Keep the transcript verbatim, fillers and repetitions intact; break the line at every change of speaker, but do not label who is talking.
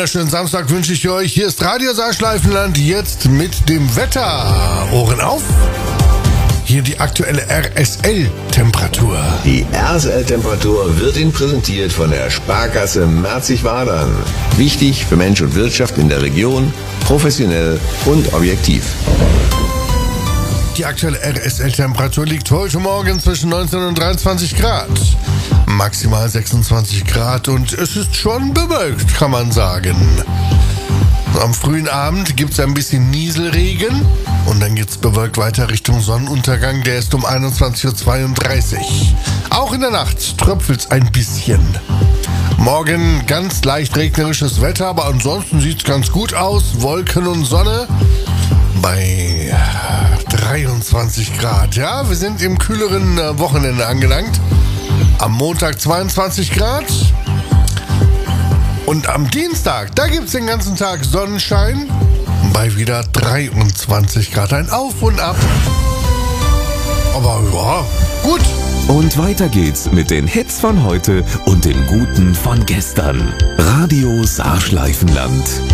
wunderschönen Samstag wünsche ich euch. Hier ist Radio Saarschleifenland, jetzt mit dem Wetter. Ohren auf. Hier die aktuelle R S L-Temperatur.
Die R S L-Temperatur wird Ihnen präsentiert von der Sparkasse Merzig-Wadern. Wichtig für Mensch und Wirtschaft in der Region, professionell und objektiv.
Die aktuelle R S L-Temperatur liegt heute Morgen zwischen neunzehn und dreiundzwanzig Grad. Maximal sechsundzwanzig Grad und es ist schon bewölkt, kann man sagen. Am frühen Abend gibt es ein bisschen Nieselregen und dann geht es bewölkt weiter Richtung Sonnenuntergang. Der ist um einundzwanzig Uhr zweiunddreißig. Auch in der Nacht tröpfelt es ein bisschen. Morgen ganz leicht regnerisches Wetter, aber ansonsten sieht es ganz gut aus. Wolken und Sonne bei dreiundzwanzig Grad. Ja, wir sind im kühleren Wochenende angelangt. Am Montag zweiundzwanzig Grad. Und am Dienstag, da gibt es den ganzen Tag Sonnenschein bei wieder dreiundzwanzig Grad. Ein Auf und Ab. Aber ja, gut.
Und weiter geht's mit den Hits von heute und dem Guten von gestern. Radio Saarschleifenland.